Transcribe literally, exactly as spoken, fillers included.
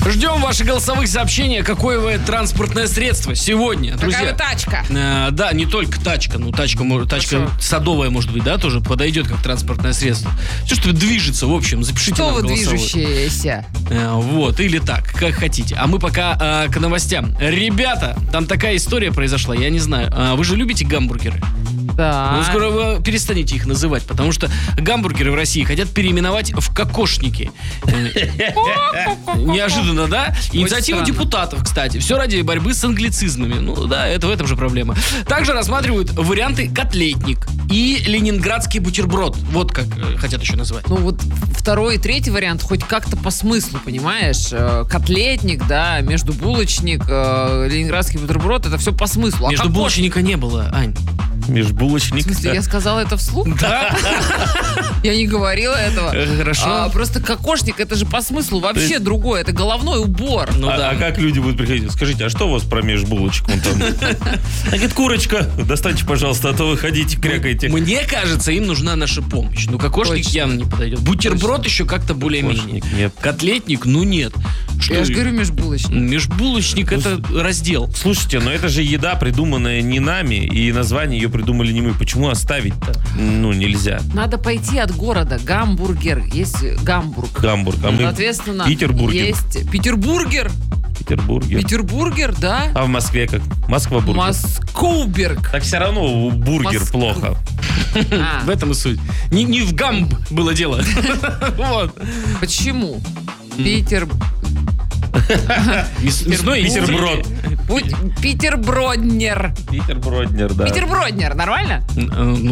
Ждем ваши голосовых сообщения. Какое вы транспортное средство сегодня, друзья? Какая вы тачка? Э, да, не только тачка. Ну, тачка, может, тачка Хорошо. садовая, может быть, да, тоже подойдет как транспортное средство. Все, что движется, в общем, запишите Что нам вы голосовой. движущиеся? Э, Вот, или так, как хотите. А мы пока э, к новостям. Ребята, там такая история произошла, я не знаю. А вы же любите гамбургеры? Да. Ну, скоро вы перестанете их называть, потому что гамбургеры в России хотят переименовать в кокошники. Э, Неожиданно, да? Инициатива странно. депутатов, кстати. Все ради борьбы с англицизмами. Ну да, это в этом же проблема. Также рассматривают варианты котлетник и ленинградский бутерброд. Вот как э, хотят еще называть. Ну вот второй и третий вариант хоть как-то по смыслу, понимаешь? Э, Котлетник, да, междубулочник, э, ленинградский бутерброд, это все по смыслу. А Между кокош- булочника не было, Ань. В Межбулочник. смысле, я сказала это вслух? Да? Я не говорила этого. Э, Хорошо. А, просто кокошник, это же по смыслу вообще другое. Это головной убор. Ну а, да. а как люди будут приходить? Скажите, а что у вас про межбулочек? Вон там? А говорит, курочка, достаньте, пожалуйста, а то вы ходите, крякаете. Мне кажется, им нужна наша помощь. Ну, кокошник Точно. явно не подойдет. Бутерброд еще как-то более-менее. Кокошник нет. Котлетник, ну нет. Что Я же и- говорю межбулочник. Межбулочник это раздел. Слушайте, но это же еда, придуманная не нами, и название ее придумали не мы. Почему оставить-то? Ну, нельзя. Надо пойти от города. Гамбургер. Есть Гамбург. Гамбург. А мы Соответственно, Питербургер. есть Петербургер. Петербурге. Петербургер, да. А в Москве как? Москва-бургер. Москоуберг. Так все равно бургер Моск- плохо. А, В этом и суть. Не, не в гамб было дело. Вот. почему? Питер... Мяс- Мясной Питерброд. Путь- Питерброднер. Питерброднер, да. Питерброднер, нормально? Э, ну,